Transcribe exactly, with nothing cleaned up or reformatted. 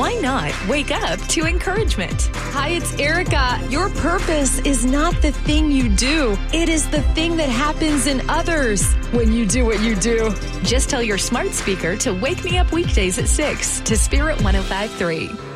why not wake up to encouragement? Hi, it's Erica. Your purpose is not the thing you do. It is the thing that happens in others when you do what you do. Just tell your smart speaker to wake me up weekdays at six to Spirit one oh five point three.